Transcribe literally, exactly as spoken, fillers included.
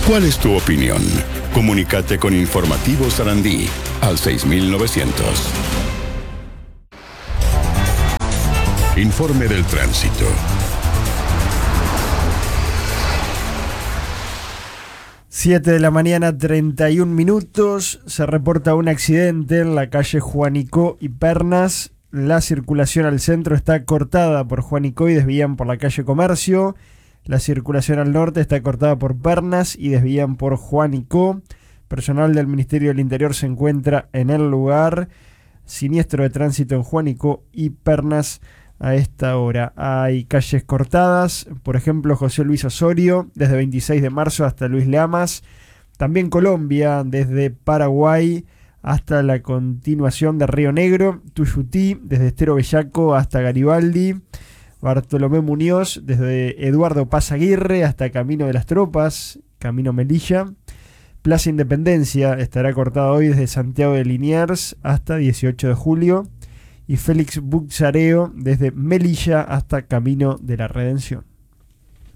¿Cuál es tu opinión? Comunícate con Informativo Sarandí al seis mil novecientos. Informe del tránsito. siete de la mañana, treinta y un minutos. Se reporta un accidente en la calle Juanico y Pernas. La circulación al centro está cortada por Juanico y desvían por la calle Comercio. La circulación al norte está cortada por Pernas y desvían por Juanico. Personal del Ministerio del Interior se encuentra en el lugar. Siniestro de tránsito en Juanico y Pernas a esta hora. Hay calles cortadas, por ejemplo José Luis Osorio desde veintiséis de marzo hasta Luis Lamas. También Colombia desde Paraguay hasta la continuación de Río Negro. Tuyutí desde Estero Bellaco hasta Garibaldi. Bartolomé Muñoz desde Eduardo Paz Aguirre hasta Camino de las Tropas, Camino Melilla. Plaza Independencia estará cortada hoy desde Santiago de Liniers hasta dieciocho de julio. Y Félix Buxareo desde Melilla hasta Camino de la Redención.